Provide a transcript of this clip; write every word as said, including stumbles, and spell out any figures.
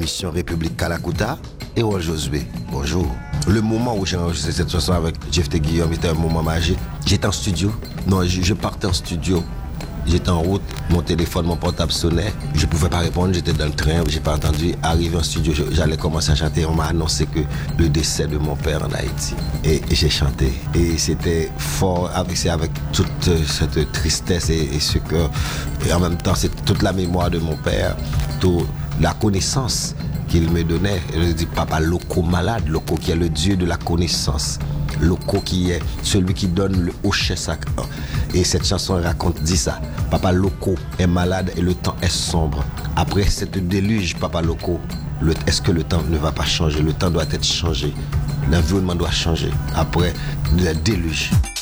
l'émission République Kalakuta et Roi Josué. Bonjour. Le moment où j'ai enregistré cette chanson avec Jeff T. Guillaume était un moment magique. J'étais en studio. Non, je, je partais en studio. J'étais en route, mon téléphone, mon portable sonnait. Je ne pouvais pas répondre, j'étais dans le train, je n'ai pas entendu. Arrivé en studio, j'allais commencer à chanter. On m'a annoncé que le décès de mon père en Haïti. Et, et j'ai chanté. Et c'était fort, avec, c'est avec toute cette tristesse et, et ce cœur. Et en même temps, c'est toute la mémoire de mon père, toute la connaissance qu'il me donnait. Il dit Papa Loco malade, Loco qui est le Dieu de la connaissance. Loco qui est celui qui donne le hochet sacré. Et cette chanson raconte, dit ça. Papa Loco est malade et le temps est sombre. Après cette déluge, Papa Loco, le, est-ce que le temps ne va pas changer? Le temps doit être changé. L'environnement doit changer après le déluge.